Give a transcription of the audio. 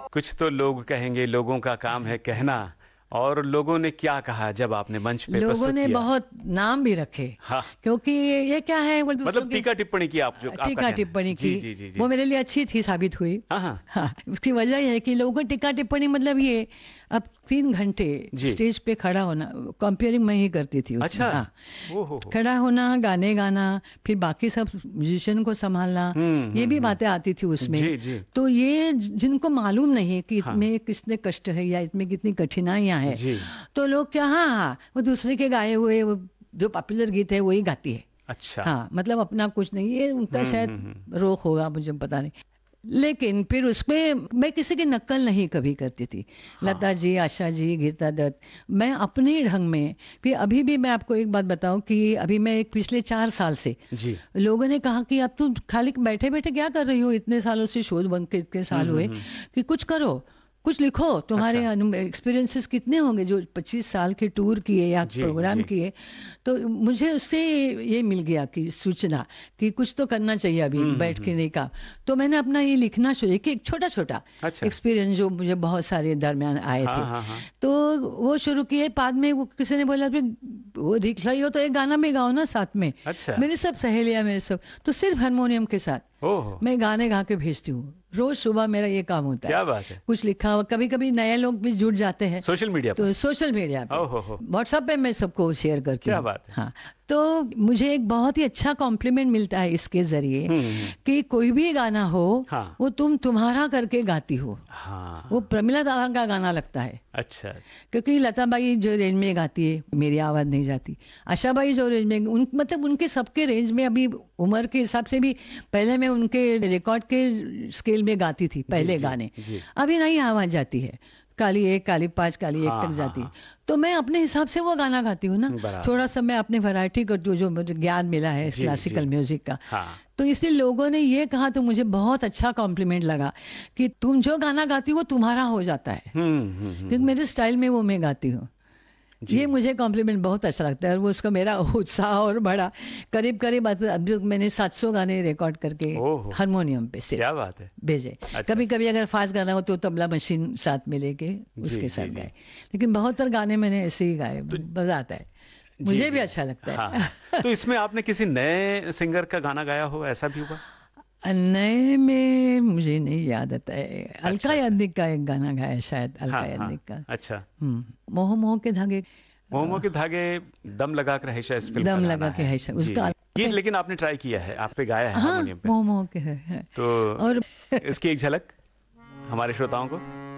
कुछ तो लोग कहेंगे, लोगों का काम है कहना, और लोगों ने क्या कहा जब आपने मंच पे लोगों प्रस्तुत ने किया? बहुत नाम भी रखे, हाँ, क्योंकि ये क्या है, वो दूसरों मतलब के टीका टिप्पणी की, आप जो आपका टीका कहना है। टिप्पणी जी की। जी जी जी। वो मेरे लिए अच्छी थी, साबित हुई। हाँ हाँ। हाँ, उसकी वजह यह है कि लोगों को टीका टिप्पणी मतलब ये, अब 3 घंटे जी। स्टेज पे खड़ा होना, कंपेयरिंग मैं ही करती थी उसमें। अच्छा। हाँ, ओ हो। खड़ा होना, गाने गाना, फिर बाकी सब म्यूजिशियन को संभालना, ये भी बातें आती थी उसमें। जी जी। तो ये जिनको मालूम नहीं कि हाँ। इसमें कितने कष्ट है या इसमें कितनी कठिनाइयां हैं, जी। तो लोग क्या, हाँ हाँ, वो दूसरे के गाए हुए वो जो पॉपुलर गीत है वही गाती है। अच्छा। हाँ, मतलब अपना कुछ नहीं, ये उनका शायद रोक होगा, मुझे पता नहीं। लेकिन फिर उसमें मैं किसी की नकल नहीं कभी करती थी। लता जी, आशा जी, गीता दत्त, मैं अपने ढंग में। फिर अभी भी मैं आपको एक बात बताऊं कि अभी मैं एक पिछले 4 साल से, जी। लोगों ने कहा कि अब तुम खाली बैठे बैठे क्या कर रही हो, इतने सालों से शोध बंद के इतने साल हुए, कि कुछ करो, कुछ लिखो, तुम्हारे अच्छा। एक्सपीरियंसेस कितने होंगे जो 25 साल के टूर किए या जी प्रोग्राम जी। किए। तो मुझे उससे ये मिल गया कि सूचना कि कुछ तो करना चाहिए अभी बैठ के नहीं का। तो मैंने अपना ये लिखना शुरू कि एक छोटा छोटा अच्छा। एक्सपीरियंस जो मुझे बहुत सारे दरमियान आए हाँ थे, हाँ हाँ। तो वो शुरू किए। बाद में वो किसी ने बोला कि वो लिख रही हो तो एक गाना भी गाओ ना साथ में। अच्छा। मेरी सब सहेलियां, मेरे सब, तो सिर्फ हारमोनियम के साथ ओह, मैं गाने गा के भेजती हूँ। रोज सुबह मेरा ये काम होता है। क्या बात है। कुछ लिखा हुआ, कभी कभी नए लोग भी जुड़ जाते हैं, सोशल मीडिया पर? तो सोशल मीडिया पे, ओह हो। व्हाट्सएप पे मैं सबको शेयर करती क्या हूँ। बात है। हाँ, तो मुझे एक बहुत ही अच्छा कॉम्प्लीमेंट मिलता है इसके जरिए कि कोई भी गाना हो, हाँ वो तुम्हारा करके गाती हो। हाँ। वो प्रमिला दादा का गाना लगता है, अच्छा। क्योंकि लता बाई जो रेंज में गाती है मेरी आवाज़ नहीं जाती। आशा बाई जो रेंज में, मतलब उनके सबके रेंज में, अभी उम्र के हिसाब से भी पहले मैं उनके रिकॉर्ड के स्केल में गाती थी पहले जी गाने। जी। अभी नहीं आवाज़ जाती है, काली 1, काली 5, काली 1 हाँ तक हाँ जाती। हाँ। तो मैं अपने हिसाब से वो गाना गाती हूँ ना, बराबर। थोड़ा सा मैं अपने वैरायटी करती हूँ जो मुझे ज्ञान मिला है जी क्लासिकल जी। म्यूजिक का। हाँ। तो इसलिए लोगों ने ये कहा तो मुझे बहुत अच्छा कॉम्प्लीमेंट लगा कि तुम जो गाना गाती हो वो तुम्हारा हो जाता है, क्योंकि मेरे स्टाइल में वो मैं गाती हूँ। जी। ये मुझे कॉम्प्लीमेंट बहुत अच्छा लगता है, और वो उसका मेरा उत्साह और बढ़ा। करीब करीब अभी मैंने 700 गाने रिकॉर्ड करके ओहो, हारमोनियम पे से क्या बात है। भेजे। अच्छा। कभी कभी अगर फास्ट गाना हो तो तबला मशीन साथ में लेके जी उसके जी साथ जी। गाए। लेकिन बहुत गाने मैंने ऐसे ही गाए, मजा आता है, जी मुझे भी जी। अच्छा लगता हाँ है। हाँ। तो इसमें आपने किसी नए सिंगर का गाना गाया हो, ऐसा भी हुआ? नए में मुझे नहीं याद आता है। अच्छा अलका अच्छा। याग्निक का एक गाना गाया शायद, अलका हाँ हाँ। याग्निक का। अच्छा। मोह मोह के धागे, मोमो के धागे, दम लगा कर है, शायद इस फिल्म का दम गाना लगा के है। है जी उसका। जी। गीत लेकिन आपने ट्राई किया है, आप पे गाया है हाँ, हारमोनियम पे। मोह मोह के है। तो और इसकी एक झलक हमारे श्रोताओं को।